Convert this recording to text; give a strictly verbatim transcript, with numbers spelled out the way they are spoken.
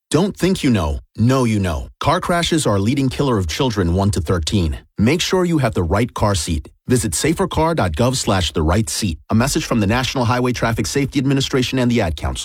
Don't think you know. Know you know. Car crashes are a leading killer of children one to thirteen. Make sure you have the right car seat. Visit safercar dot gov slash the right seat. A message from the National Highway Traffic Safety Administration and the Ad Council.